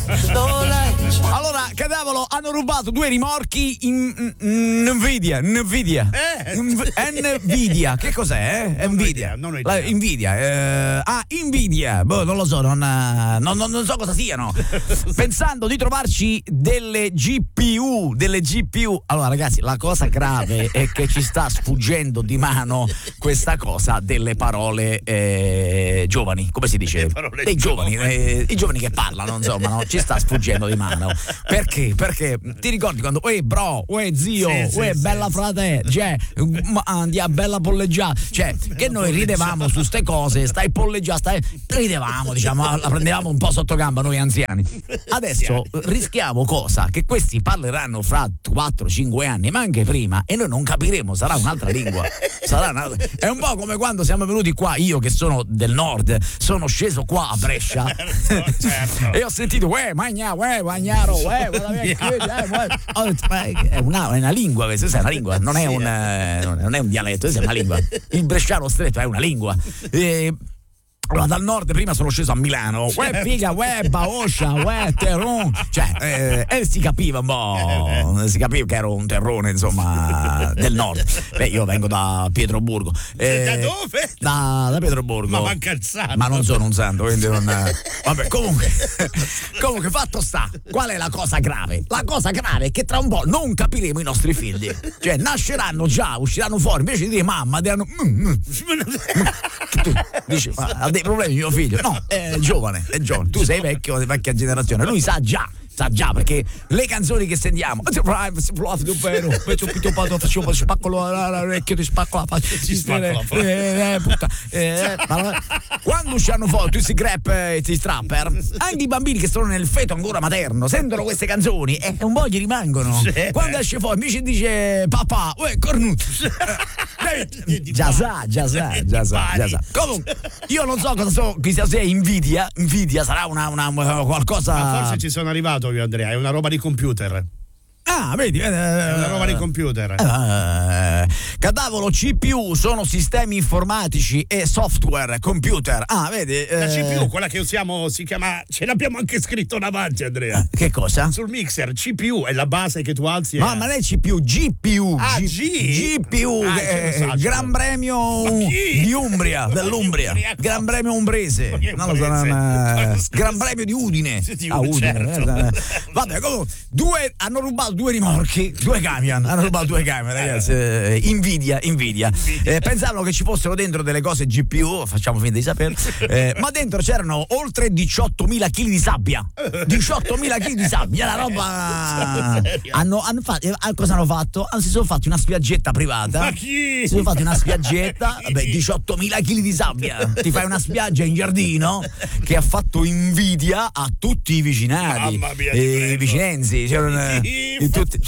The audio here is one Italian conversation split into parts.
Allora, Cadavolo, hanno rubato 2 rimorchi in Nvidia. Nvidia. Che cos'è? Nvidia. Nvidia. Nvidia. Boh, non lo so, non so cosa siano. Pensando di trovarci delle GPU. Allora, ragazzi, la cosa grave è che ci sta sfuggendo di mano questa cosa delle parole giovani, come si dice? Dei giovani, i giovani che parlano, insomma, no? Ci sta sfuggendo di mano. Perché? Perché ti ricordi quando bro, zio, bella frate, cioè, andiamo bella polleggiata, cioè, che noi ridevamo su ste cose, ridevamo, diciamo, la prendevamo un po' sotto gamba noi anziani. Adesso rischiamo cosa? Che questi parleranno fra 4-5 anni, ma anche prima, e noi non capiremo, sarà un'altra lingua. È un po' come quando siamo venuti qua, io che sono del nord, sono sceso qua a Brescia, certo. E ho sentito magnaro, è una lingua, questa è una lingua, non è un dialetto, questa è una lingua. Il bresciano stretto è una lingua. Allora, dal nord prima sono sceso a Milano, figa, baoscia, terron, cioè, si capiva un po', si capiva che ero un terrone, insomma, del nord. Beh, io vengo da Pietroburgo. Da dove? Da Pietroburgo. Ma manca il santo. Ma non sono un santo, quindi non. Vabbè, comunque, fatto sta, qual è la cosa grave? La cosa grave è che tra un po' non capiremo i nostri figli. Cioè, nasceranno già, usciranno fuori, invece di dire mamma, diranno. Dici, ha dei problemi mio figlio? No, è giovane. Tu sei vecchio, di vecchia generazione, lui sa già, perché le canzoni che sentiamo, spacco l'orecchio, ti spacco la faccia, quando usciranno fuori tutti questi grap e questi strapper, anche i bambini che sono nel feto ancora materno sentono queste canzoni e un po' gli rimangono. Quando esce fuori invece dice papà, cornuto, già sa. Comunque io non so cosa sia Nvidia sarà una qualcosa. Ma forse ci sono arrivato io, Andrea, è una roba di computer. Vedi, è una roba di computer. Cadavolo, CPU sono sistemi informatici e software computer. Vedi, la CPU, quella che usiamo, si chiama, ce l'abbiamo anche scritto davanti, Andrea. Che cosa? Sul mixer, CPU è la base che tu alzi. Ma non è CPU, GPU. GPU, Gran Premio di Umbria, dell'Umbria. Gran Premio umbrese. Non lo so, Gran Premio di Udine. Udine. Vabbè, comunque, hanno rubato 2 rimorchi, 2 camion, ragazzi. Invidia. Pensavano che ci fossero dentro delle cose GPU, facciamo finta di sapere, ma dentro c'erano oltre 18.000 kg di sabbia. 18.000 kg di sabbia, la roba. Cosa hanno fatto? Si sono fatti una spiaggetta privata. Ma chi? Si sono fatti una spiaggetta, 18.000 kg di sabbia. Ti fai una spiaggia in giardino che ha fatto invidia a tutti i vicinati, i vicinensi. Tutti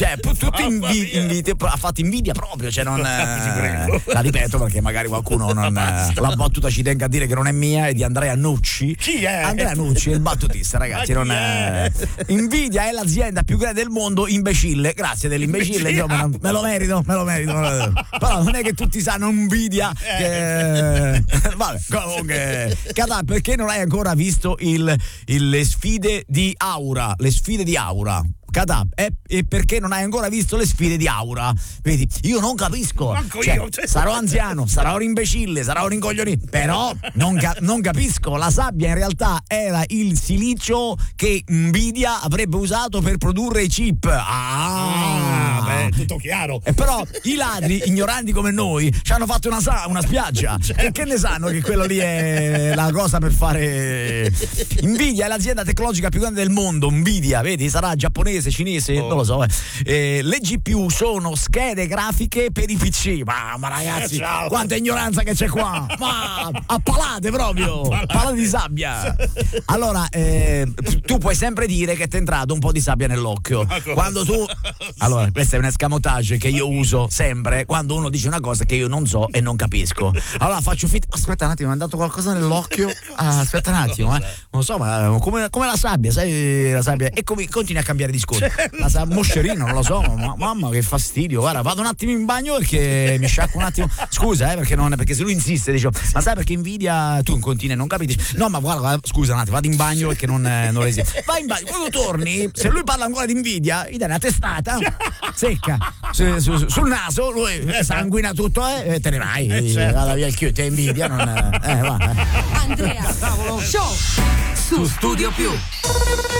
ha fatto invidia proprio, cioè non la ripeto perché magari qualcuno non la battuta ci tenga a dire che non è mia, è di Andrea Nucci. Chi è? Andrea Nucci è il battutista, ragazzi. Invidia è l'azienda più grande del mondo, imbecille, grazie dell'imbecille, insomma, me lo merito, però non è che tutti sanno Nvidia vabbè, comunque Cadà, perché non hai ancora visto le sfide di Aura? Cadà, e perché non hai ancora visto le sfide di Aura? Vedi, io non capisco. Sarò anziano, sarò un imbecille, sarò un rincoglionito, però non capisco. La sabbia in realtà era il silicio che Nvidia avrebbe usato per produrre i chip. Tutto chiaro. E però i ladri, ignoranti come noi, ci hanno fatto una spiaggia. E che ne sanno che quello lì è la cosa per fare. Nvidia è l'azienda tecnologica più grande del mondo. Nvidia, vedi, sarà giapponese, cinese, non lo so. Le GPU sono schede grafiche per i PC. Ma ragazzi, quanta ignoranza che c'è qua! Ma appalate proprio! Palate di sabbia! Allora, tu puoi sempre dire che ti è entrato un po' di sabbia nell'occhio. Quando tu. Allora, questa Questo è un escamotage che io uso sempre quando uno dice una cosa che io non so e non capisco. Allora faccio aspetta un attimo, mi è andato qualcosa nell'occhio. Aspetta un attimo, non so, ma come la sabbia, sai, la sabbia, e continui a cambiare discorso. La moscerino, non lo so, mamma che fastidio. Guarda, vado un attimo in bagno perché mi sciacquo un attimo. Scusa, perché se lui insiste, dice, ma sai perché invidia, tu continui, non capisci. No, ma guarda, scusa un attimo, vado in bagno perché non resiste. Vai in bagno, quando torni, se lui parla ancora di invidia, gli dai una testata secca sul naso, lui sanguina tutto e te ne vai, vada via il chiuso, te invidia, non va. Andrea Show su Studio Più.